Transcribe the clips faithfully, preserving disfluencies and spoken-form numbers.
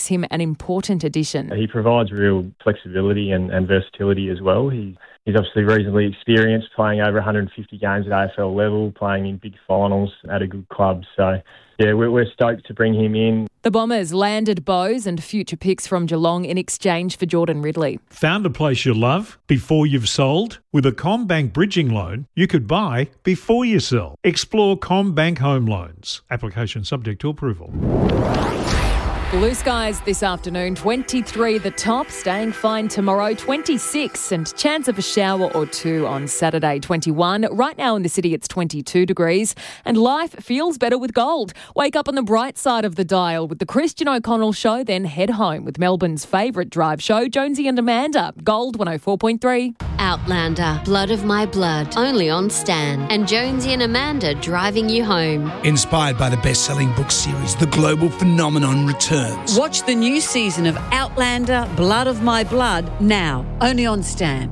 makes him an important addition. He provides real flexibility and, and versatility as well. He, he's obviously reasonably experienced, playing over one hundred fifty games at A F L level, playing in big finals at a good club. So, yeah, we're, we're stoked to bring him in. The Bombers landed Bose and future picks from Geelong in exchange for Jordan Ridley. Found a place you love before you've sold? With a CommBank bridging loan, you could buy before you sell. Explore CommBank Home Loans. Application subject to approval. Blue skies this afternoon, twenty-three the top, staying fine tomorrow, twenty-six, and chance of a shower or two on Saturday, twenty-one. Right now in the city it's twenty-two degrees, and life feels better with gold. Wake up on the bright side of the dial with the Christian O'Connell Show, then head home with Melbourne's favourite drive show, Jonesy and Amanda. Gold one oh four point three. Outlander, Blood of My Blood, only on Stan. And Jonesy and Amanda driving you home. Inspired by the best-selling book series, The Global Phenomenon Returns. Watch the new season of Outlander, Blood of My Blood, now, only on Stan.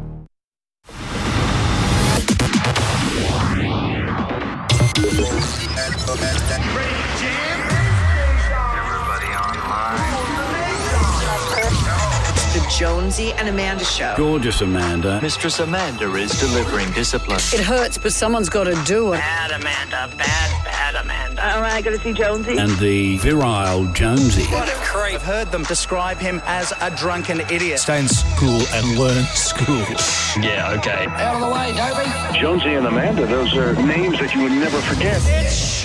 The Jonesy and Amanda Show. Gorgeous Amanda. Mistress Amanda is delivering discipline. It hurts, but someone's got to do it. Bad Amanda, bad, bad Amanda. All right, going to see Jonesy. And the virile Jonesy. What a creep. I've heard them describe him as a drunken idiot. Stay in school and learn school. Yeah, okay. Out of the way, Dobie. Jonesy and Amanda, those are names that you would never forget. It's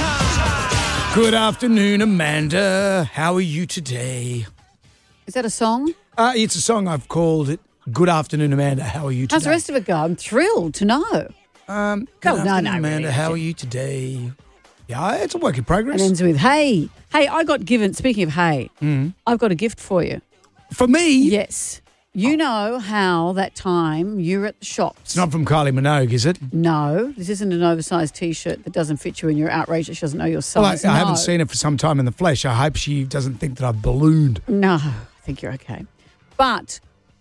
showtime. Good afternoon, Amanda. How are you today? Is that a song? Uh, it's a song I've called it. Good afternoon, Amanda. How are you today? How's the rest of it go? I'm thrilled to know. Um, good Oh, no, afternoon, no, Amanda. really. How are you today? Yeah, it's a work in progress. It ends with, hey, hey, I got given, speaking of hey, Mm. I've got a gift for you. For me? Yes. You know how that time you were at the shops. It's not from Kylie Minogue, is it? No, this isn't an oversized T-shirt that doesn't fit you and you're outraged that she doesn't know your Well, I, size. I No. haven't seen it for some time in the flesh. I hope she doesn't think that I've ballooned. No, I think you're okay. But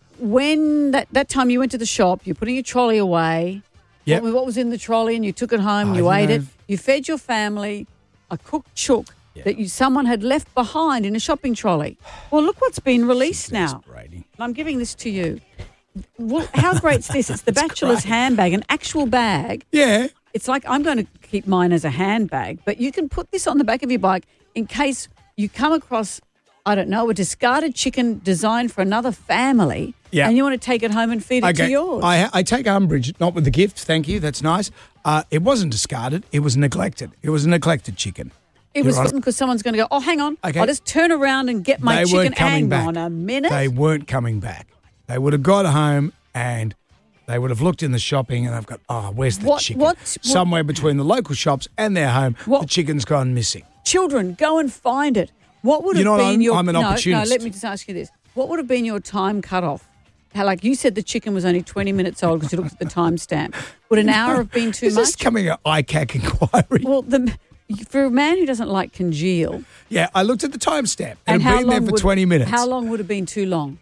when that, that time you went to the shop, you're putting your trolley away. Yep. What, what was in the trolley and you took it home, I you don't ate know. it, you fed your family a cooked chook that you someone had left behind in a shopping trolley. Well, look what's been released now. And I'm giving this to you. Well, how great's this? It's the bachelor's great. handbag, an actual bag. Yeah. It's like I'm going to keep mine as a handbag, but you can put this on the back of your bike in case you come across, I don't know, a discarded chicken designed for another family Yeah. and you want to take it home and feed it to yours. I, I take umbrage, not with the gift, thank you, that's nice. Uh, it wasn't discarded, it was neglected. It was a neglected chicken. It was You're right. because someone's going to go, oh, hang on, Okay. I'll just turn around and get my They chicken. weren't coming Hang back. on a minute. They weren't coming back. They would have got home and they would have looked in the shopping and they've got, oh, where's the What- chicken? what- what- Somewhere between the local shops and their home, What- the chicken's gone missing. Children, go and find it. What would You have know, been I'm- your... I'm an no, opportunist. No, let me just ask you this. What would have been your time cutoff? How, like you said, the chicken was only twenty minutes old because you looked at the timestamp. Would an hour have been too Is much? this coming an I C A C inquiry? Well, the, for a man who doesn't like congeal... Yeah, I looked at the timestamp. It And had how been there long for would, twenty minutes. How long would have been too long?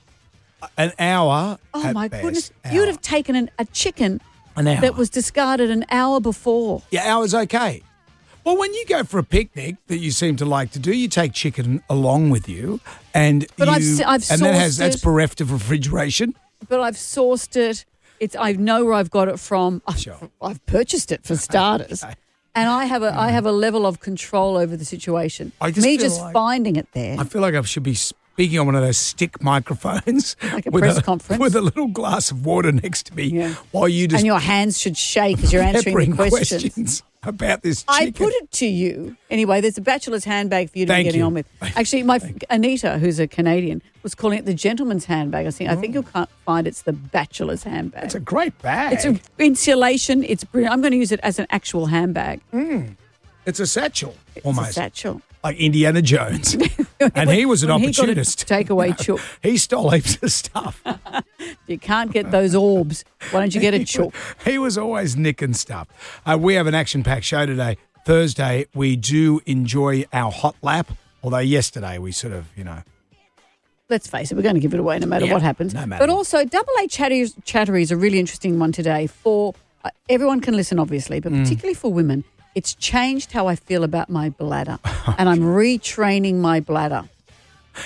An hour. Oh, at my best. goodness. Hour. You would have taken an, a chicken An hour. that was discarded an hour before. Yeah, hour's okay. Well, when you go for a picnic that you seem to like to do, you take chicken along with you, and But you, I've se- I've and that sourced has that's it. bereft of refrigeration. But I've sourced it. It's I know where I've got it from. I've, Sure. I've purchased it for starters. Okay. And I have a I have a level of control over the situation. I just Me feel just like- finding it there. I feel like I should be speaking on one of those stick microphones, Like a with press a, conference. with a little glass of water next to me, Yeah. while you just And your hands should shake as you're answering the peppering questions. questions about this I chicken. put it to you. Anyway, there's a bachelor's handbag for you to Thank be getting you. on with. Actually, my Anita, who's a Canadian, was calling it the gentleman's handbag. I think, I think you'll can't find it's the bachelor's handbag. It's a great bag. It's a insulation. It's brilliant. I'm going to use it as an actual handbag. It's a satchel, It's almost a satchel. like Indiana Jones, and he was an When he got a opportunist. takeaway chook. He stole heaps of stuff. You can't get those orbs. Why don't you get a chook? He was always nicking stuff. Uh, we have an action-packed show today. Thursday, we do enjoy our hot lap, although yesterday we sort of, you know... Let's face it, we're going to give it away no matter Yeah, what happens. no matter but what. also, Double A Chattery, Chattery is a really interesting one today for uh, everyone can listen, obviously, but Mm. particularly for women. It's changed how I feel about my bladder, and I'm retraining my bladder.